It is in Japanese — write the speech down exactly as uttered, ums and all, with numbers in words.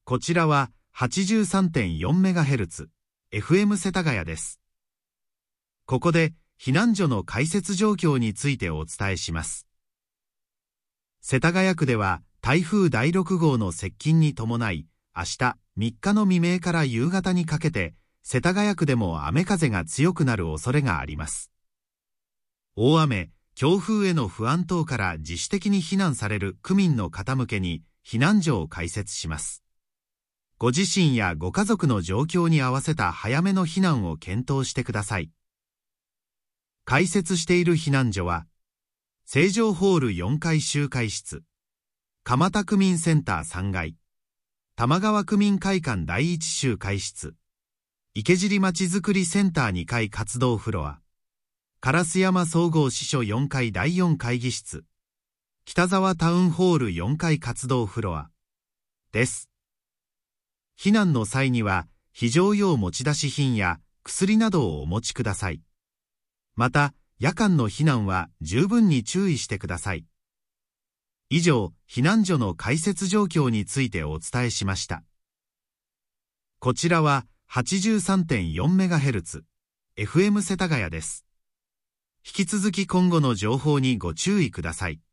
こちらは はちじゅうさんてんよんメガヘルツ、エフエム 世田谷です。ここで避難所の開設状況についてお伝えします。世田谷区では台風だいろくごうの接近に伴い、明日みっかの未明から夕方にかけて、世田谷区でも雨風が強くなる恐れがあります。大雨、強風への不安等から自主的に避難される区民の方向けに避難所を開設します。ご自身やご家族の状況に合わせた早めの避難を検討してください。開設している避難所は、成城ホールよんかい集会室、蒲田区民センターさんがい、玉川区民会館だいいち集会室、池尻まちづくりセンターにかい活動フロア、烏山総合支所よんかいだいよん会議室、北沢タウンホールよんかい活動フロアです。避難の際には非常用持ち出し品や薬などをお持ちください。また夜間の避難は十分に注意してください。以上、避難所の開設状況についてお伝えしました。こちらは はちじゅうさんてんよんメガヘルツ、エフエム 世田谷です。引き続き今後の情報にご注意ください。